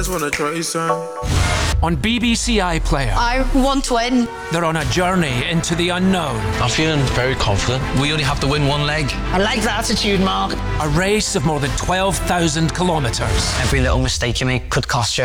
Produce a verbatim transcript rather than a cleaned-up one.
just wanna try some. On B B C iPlayer, I want to win. they're on a journey into the unknown. I'm feeling very confident. We only have to win one leg. I like the attitude, Mark. A race of more than twelve thousand kilometres. Every little mistake you make could cost you.